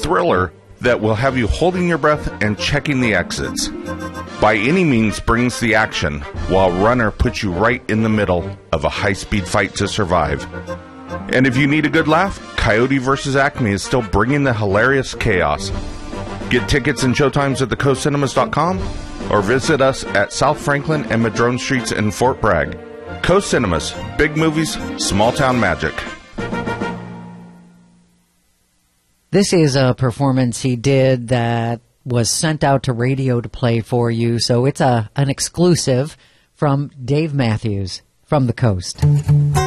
thriller that will have you holding your breath and checking the exits. By Any Means brings the action, while Runner puts you right in the middle of a high-speed fight to survive. And if you need a good laugh, Coyote vs. Acme is still bringing the hilarious chaos. Get tickets and showtimes at thecoastcinemas.com or visit us at South Franklin and Madrone Streets in Fort Bragg. Coast Cinemas, big movies, small town magic. This is a performance he did that was sent out to radio to play for you, so it's an exclusive from Dave Matthews from the Coast.